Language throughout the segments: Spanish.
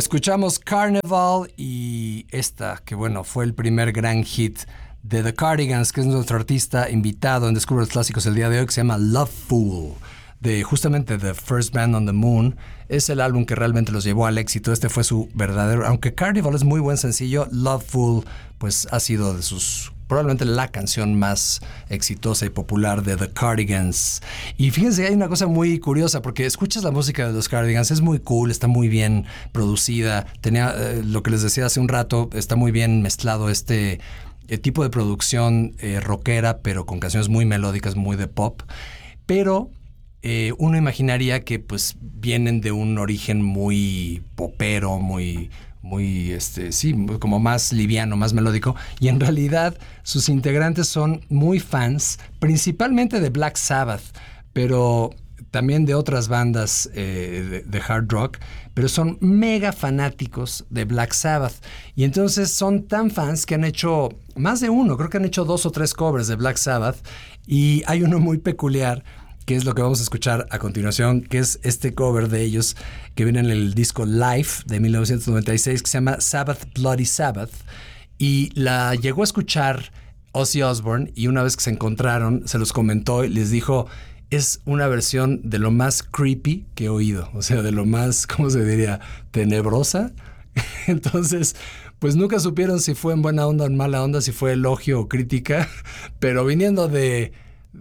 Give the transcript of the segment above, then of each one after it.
Escuchamos Carnival y esta, que bueno, fue el primer gran hit de The Cardigans, que es nuestro artista invitado en Descubre los Clásicos el día de hoy, que se llama Love Fool, de justamente The First Band on the Moon. Es el álbum que realmente los llevó al éxito. Este fue su verdadero... Aunque Carnival es muy buen sencillo, Love Fool pues ha sido de sus... probablemente la canción más exitosa y popular de The Cardigans. Y fíjense, hay una cosa muy curiosa, porque escuchas la música de los Cardigans, es muy cool, está muy bien producida. Tenía, lo que les decía hace un rato, está muy bien mezclado este tipo de producción rockera, pero con canciones muy melódicas, muy de pop. Pero uno imaginaría que pues vienen de un origen muy popero, muy sí, como más liviano, más melódico, y en realidad sus integrantes son muy fans, principalmente de Black Sabbath, pero también de otras bandas de hard rock, pero son mega fanáticos de Black Sabbath, y entonces son tan fans que han hecho más de uno, creo que han hecho 2 o 3 covers de Black Sabbath, y hay uno muy peculiar, que es lo que vamos a escuchar a continuación, que es este cover de ellos que viene en el disco Life de 1996, que se llama Sabbath Bloody Sabbath, y la llegó a escuchar Ozzy Osbourne, y una vez que se encontraron se los comentó y les dijo: es una versión de lo más creepy que he oído, o sea, de lo más, ¿cómo se diría?, tenebrosa. Entonces, pues nunca supieron si fue en buena onda o en mala onda, si fue elogio o crítica, pero viniendo del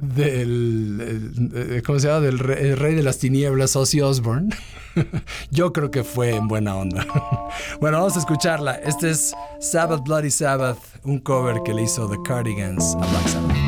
¿cómo se llama? Del el rey de las tinieblas, Ozzy Osbourne. Yo creo que fue en buena onda. Bueno, vamos a escucharla. Este es Sabbath Bloody Sabbath, un cover que le hizo The Cardigans a Black Sabbath.